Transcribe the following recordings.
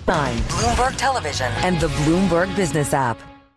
Bloomberg Television, and the Bloomberg Business app.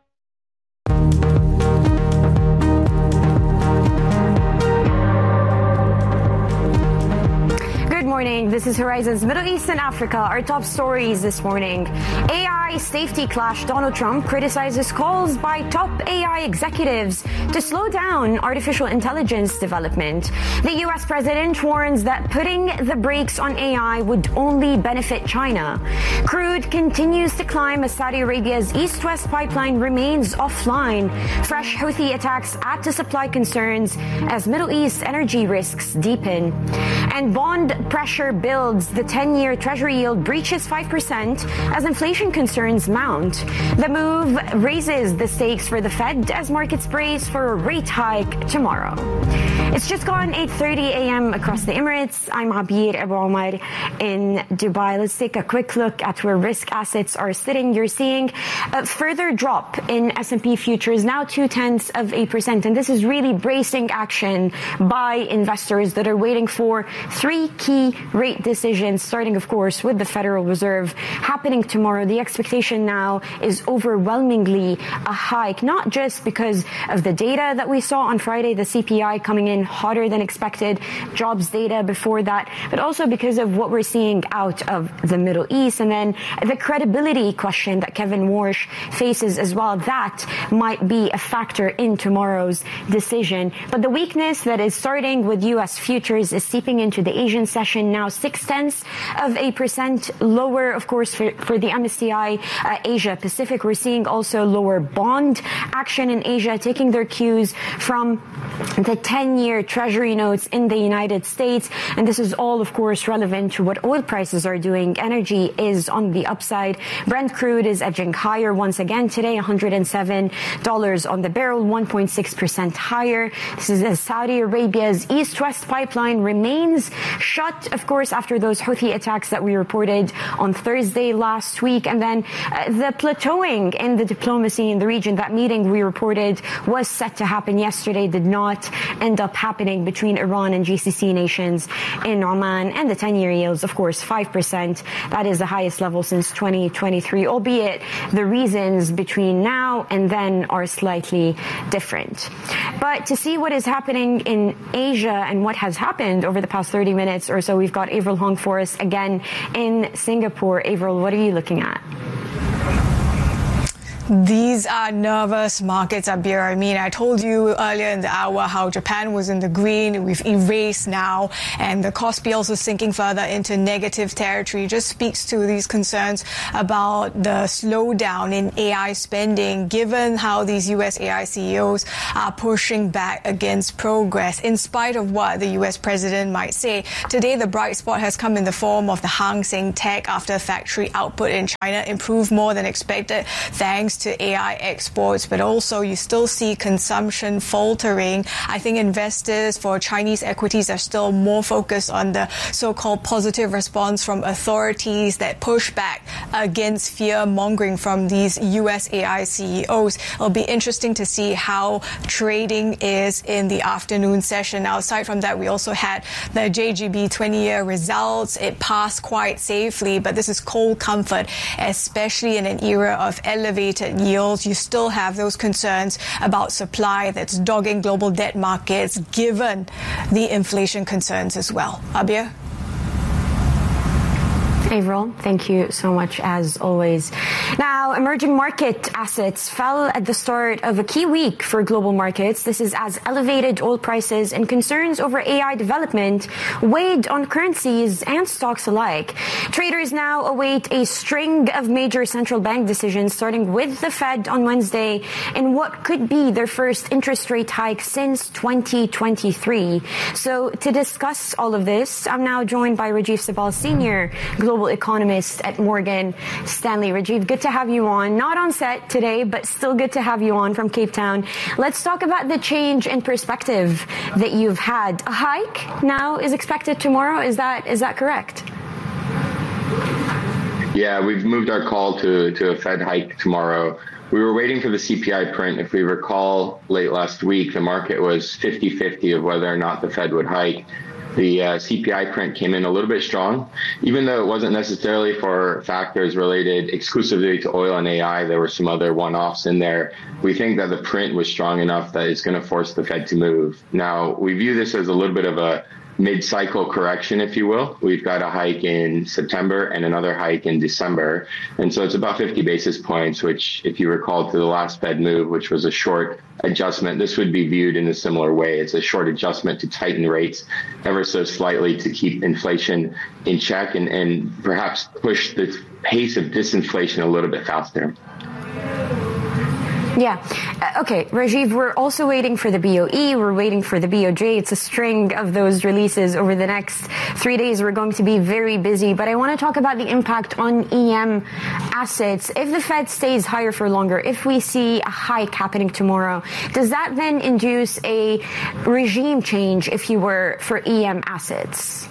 Good morning. This is Horizon's Middle East and Africa. Our top stories this morning. AI safety clash. Donald Trump criticizes calls by top AI executives to slow down artificial intelligence development. The U.S. president warns that putting the brakes on AI would only benefit China. Crude continues to climb as Saudi Arabia's East-West pipeline remains offline. Fresh Houthi attacks add to supply concerns as Middle East energy risks deepen. And bond pressure builds. The 10-year Treasury yield breaches 5% as inflation concerns mount. The move raises the stakes for the Fed as markets brace for a rate hike tomorrow. It's just gone 8:30 a.m. across the Emirates. I'm Abir Abu Omar in Dubai. Let's take a quick look at where risk assets are sitting. You're seeing a further drop in S&P futures, now 0.2%. And this is really bracing action by investors that are waiting for three key rate decisions, starting, of course, with the Federal Reserve happening tomorrow. The expectation now is overwhelmingly a hike, not just because of the data that we saw on Friday, the CPI coming in hotter than expected, jobs data before that, but also because of what we're seeing out of the Middle East. And then the credibility question that Kevin Warsh faces as well, that might be a factor in tomorrow's decision. But the weakness that is starting with U.S. futures is seeping into the Asian session, now 0.6% lower, of course, for the MSCI Asia Pacific. We're seeing also lower bond action in Asia, taking their cues from the 10-year Treasury notes in the United States. And this is all, of course, relevant to what oil prices are doing. Energy is on the upside. Brent crude is edging higher once again today, $107 on the barrel, 1.6% higher. This is as Saudi Arabia's East-West pipeline remains shut, of course, after those Houthi attacks that we reported on Thursday last week. And then the plateauing in the diplomacy in the region, that meeting we reported was set to happen yesterday, did not end up happening between Iran and GCC nations in Oman. And the 10-year yields, of course, 5%. That is the highest level since 2023, albeit the reasons between now and then are slightly different. But to see what is happening in Asia and what has happened over the past 30 minutes or so, we've got Avril Hong for us again in Singapore. Avril, what are you looking at? These are nervous markets, Abir. I mean, I told you earlier in the hour how Japan was in the green. We've erased now, and the Kospi also sinking further into negative territory. Just speaks to these concerns about the slowdown in AI spending, given how these U.S. AI CEOs are pushing back against progress, in spite of what the U.S. president might say. Today, the bright spot has come in the form of the Hang Seng Tech after factory output in China improved more than expected, thanks to AI exports, but also you still see consumption faltering. I think investors for Chinese equities are still more focused on the so-called positive response from authorities that push back against fear-mongering from these US AI CEOs. It'll be interesting to see how trading is in the afternoon session. Now, aside from that, we also had the JGB 20-year results. It passed quite safely, but this is cold comfort, especially in an era of elevated yields. You still have those concerns about supply that's dogging global debt markets, given the inflation concerns as well. Abir? Avril, thank you so much as always. Now, emerging market assets fell at the start of a key week for global markets. This is as elevated oil prices and concerns over AI development weighed on currencies and stocks alike. Traders now await a string of major central bank decisions, starting with the Fed on Wednesday in what could be their first interest rate hike since 2023. So to discuss all of this, I'm now joined by Rajiv Sabal, Senior Global Economist at Morgan Stanley. Rajiv, good to have you on. Not on set today, but still good to have you on from Cape Town. Let's talk about the change in perspective that you've had. A hike now is expected tomorrow. Is that correct? Yeah, we've moved our call to a Fed hike tomorrow. We were waiting for the CPI print. If we recall, late last week, the market was 50-50 of whether or not the Fed would hike. The CPI print came in a little bit strong, even though it wasn't necessarily for factors related exclusively to oil and AI. There were some other one-offs in there. We think that the print was strong enough that it's going to force the Fed to move. Now, we view this as a little bit of a mid-cycle correction, if you will. We've got a hike in September and another hike in December. And so it's about 50 basis points, which, if you recall to the last Fed move, which was a short adjustment, this would be viewed in a similar way. It's a short adjustment to tighten rates ever so slightly to keep inflation in check and perhaps push the pace of disinflation a little bit faster. Yeah. Okay, Rajiv, we're also waiting for the BOE. We're waiting for the BOJ. It's a string of those releases over the next 3 days. We're going to be very busy, but I want to talk about the impact on EM assets. If the Fed stays higher for longer, if we see a hike happening tomorrow, does that then induce a regime change, if you were, for EM assets?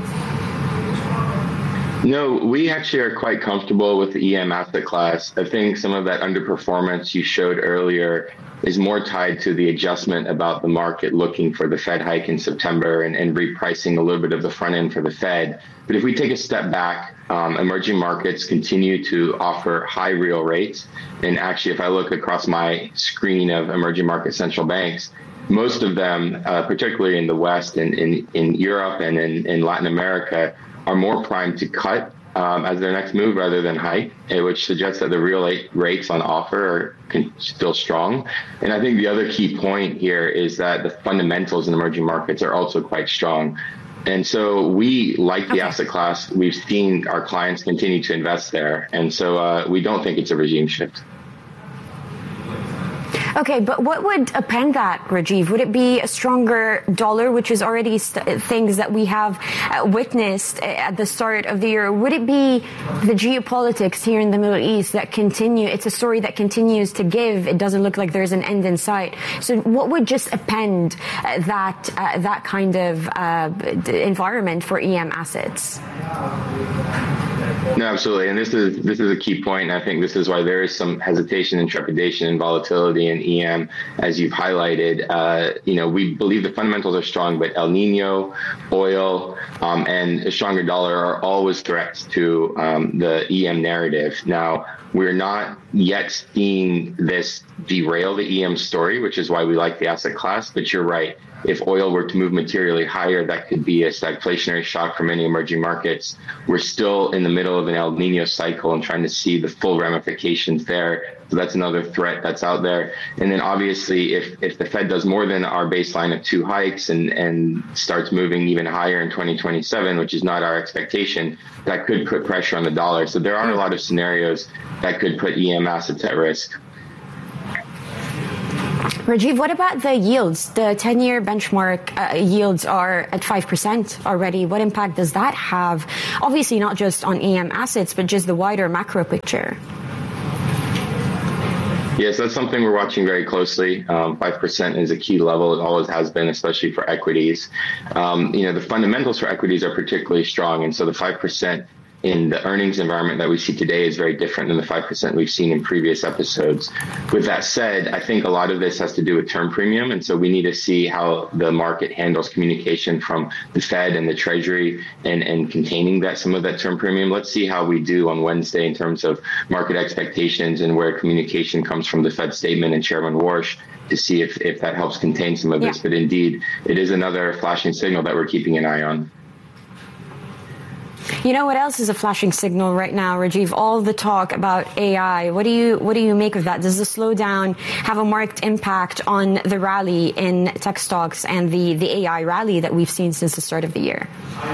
No, we actually are quite comfortable with the EM asset class. I think some of that underperformance you showed earlier is more tied to the adjustment about the market looking for the Fed hike in September and repricing a little bit of the front end for the Fed. But if we take a step back, emerging markets continue to offer high real rates. And actually, if I look across my screen of emerging market central banks, most of them, particularly in the West and in Europe and in Latin America, are more primed to cut as their next move rather than hike, which suggests that the real rates on offer are still strong. And I think the other key point here is that the fundamentals in emerging markets are also quite strong. And so we like the asset class. We've seen our clients continue to invest there. And so we don't think it's a regime shift. Okay, but what would append that, Rajiv? Would it be a stronger dollar, which is already things that we have witnessed at the start of the year? Would it be the geopolitics here in the Middle East that continue? It's a story that continues to give. It doesn't look like there's an end in sight. So what would just append that kind of environment for EM assets? No, absolutely. And this is a key point. And I think this is why there is some hesitation and trepidation and volatility in EM, as you've highlighted. We believe the fundamentals are strong, but El Nino, oil, and a stronger dollar are always threats to the EM narrative. Now, we're not yet seeing this derail the EM story, which is why we like the asset class. But you're right. If oil were to move materially higher, that could be a stagflationary shock for many emerging markets. We're still in the middle of an El Nino cycle and trying to see the full ramifications there. So that's another threat that's out there. And then obviously, if the Fed does more than our baseline of 2 hikes and starts moving even higher in 2027, which is not our expectation, that could put pressure on the dollar. So there are a lot of scenarios that could put EM assets at risk. Rajiv, what about the yields? The 10-year benchmark yields are at 5% already. What impact does that have? Obviously, not just on EM assets, but just the wider macro picture. Yes, that's something we're watching very closely. 5% is a key level. It always has been, especially for equities. The fundamentals for equities are particularly strong. And so the 5% in the earnings environment that we see today is very different than the 5% we've seen in previous episodes. With that said, I think a lot of this has to do with term premium. And so we need to see how the market handles communication from the Fed and the Treasury and containing some of that term premium. Let's see how we do on Wednesday in terms of market expectations and where communication comes from the Fed statement and Chairman Warsh to see if that helps contain some of this. But indeed, it is another flashing signal that we're keeping an eye on. You know what else is a flashing signal right now, Rajiv? All the talk about AI. What do you make of that? Does the slowdown have a marked impact on the rally in tech stocks and the AI rally that we've seen since the start of the year?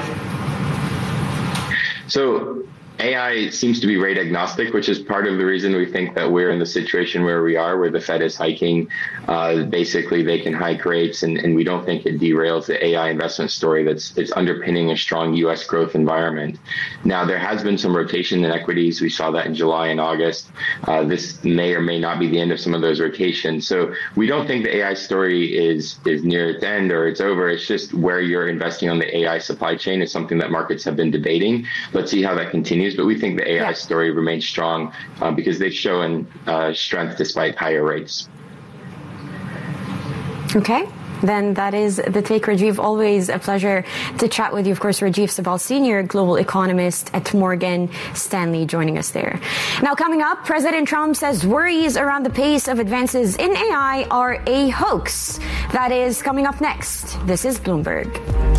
So AI seems to be rate agnostic, which is part of the reason we think that we're in the situation where we are, where the Fed is hiking. Basically, they can hike rates, and we don't think it derails the AI investment story that's underpinning a strong U.S. growth environment. Now, there has been some rotation in equities. We saw that in July and August. This may or may not be the end of some of those rotations. So we don't think the AI story is near its end or it's over. It's just where you're investing on the AI supply chain is something that markets have been debating. Let's see how that continues. But we think the AI story remains strong because they've shown strength despite higher rates. Okay. Then that is the take, Rajiv. Always a pleasure to chat with you. Of course, Rajiv Sabal, Senior Global Economist at Morgan Stanley, joining us there. Now, coming up, President Trump says worries around the pace of advances in AI are a hoax. That is coming up next. This is Bloomberg.